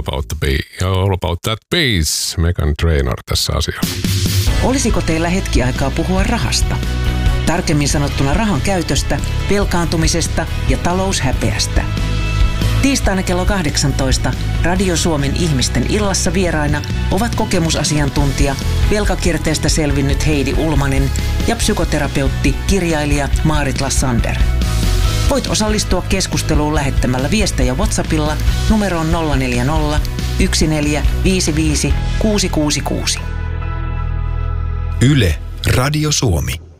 all about that bass. Meghan Trainor tässä asiassa. Olisiko teillä hetki aikaa puhua rahasta? Tarkemmin sanottuna rahan käytöstä, velkaantumisesta ja taloushäpeästä. Tiistaina kello 18 Radio Suomen ihmisten illassa vieraina ovat kokemusasiantuntija, velkakierteestä selvinnyt Heidi Ulmanen ja psykoterapeutti, kirjailija Maarit Lassander. Voit osallistua keskusteluun lähettämällä viestejä WhatsAppilla numeroon 040 1455 666. Yle, Radio Suomi.